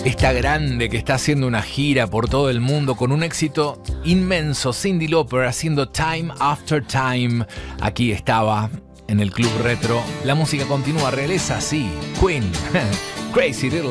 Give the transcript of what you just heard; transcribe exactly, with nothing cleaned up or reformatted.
Esta grande que está haciendo una gira por todo el mundo con un éxito inmenso, Cyndi Lauper haciendo Time After Time. Aquí estaba en el Club Retro. La música continúa, regresa así, Queen, Crazy Little